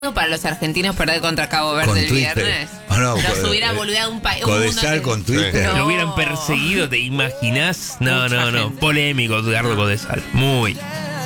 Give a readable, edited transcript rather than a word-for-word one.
para los argentinos perder contra Cabo Verde Con el Twitter. viernes. Nos hubiera boludeado un país. Codesal con Twitter. No. Lo hubieran perseguido, ¿te imaginás? No, Mucha no, no. gente. Polémico, Edgardo Codesal. Muy.